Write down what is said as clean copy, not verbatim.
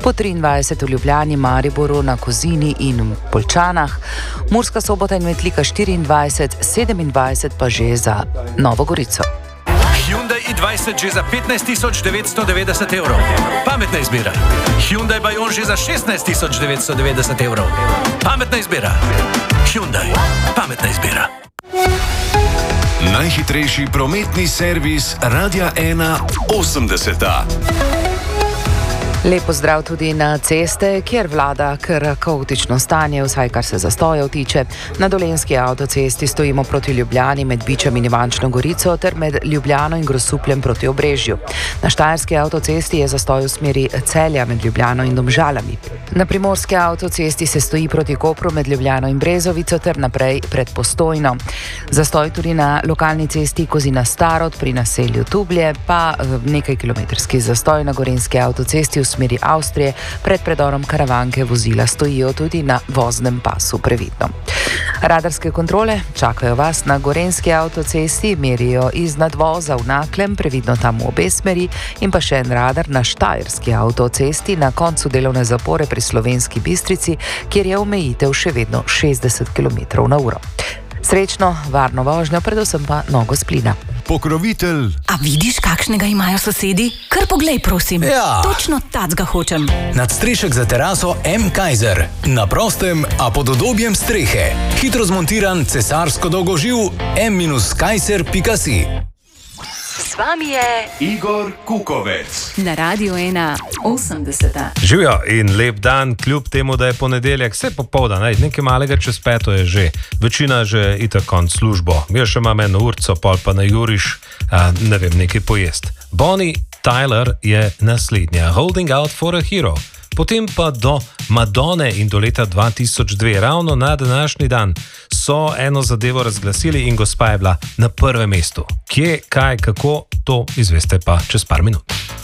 po 23 v Ljubljani, Mariboru, na Kozini in Poljčanah, Murska Sobota in Metlika 24, 27 pa že za Novo Gorico. Hyundai i20 že za 15.990 evrov. Pametna izbira. Hyundai Bayon že za 16.990 evrov. Pametna izbira. Hyundai. Pametna izbira. Najhitrejši prometni servis Radia 1 80. Lep pozdrav tudi na ceste, kjer vlada kar kaotično stanje, vsaj kar se zastojev tiče. Na Dolenjski avtocesti stojimo proti Ljubljani med Bičem in Ivančno Gorico ter med Ljubljano in Grosupljem proti Obrežju. Na Štajerski avtocesti je zastoj v smeri Celja med Ljubljano in Domžalami. Na Primorski avtocesti se stoji proti Kopru med Ljubljano in Brezovico ter naprej pred Postojno. Zastoj tudi na lokalni cesti Kozina Starod pri naselju Tublje, pa nekaj kilometrski zastoj na Gorenjski avtocesti v smeri Avstrije pred predorom Karavanke vozila stojijo tudi na voznem pasu previdno. Radarske kontrole čakajo vas na Gorenjski avtocesti, merijo iz nadvoza v Naklem, previdno tam v obe smeri, in pa še en radar na Štajerski avtocesti na koncu delovne zapore pri Slovenski Bistrici, kjer je omejitev še vedno 60 km/h. Srečno, varno vožnjo, predvsem pa mnogo splina. Pokrovitelj. A vidiš, kakšnega imajo sosedi? Kar poglej, prosim. Ja. Točno tacga hočem. Nadstrešek za teraso M. Kaiser. Na prostem, a pod udobjem strehe. Hitro zmontiran cesarsko dolgoživ m-kaiser.si. Z vami je Igor Kukovec. na Radio 1 80. Živijo in lep dan, kljub temu, da je ponedeljek, vse popoldan, nekaj malega čez 5 je že. Večina že itak konc službo. Jaz še imam eno urco, pol pa na juriš, ne vem, nekaj pojest. Bonnie Tyler je naslednja. Holding out for a hero. Potem pa do Madone in do leta 2002, ravno na današnji dan, so eno zadevo razglasili in gospa je bila na prvem mestu. Kje, kaj, kako, to izveste pa čez par minut.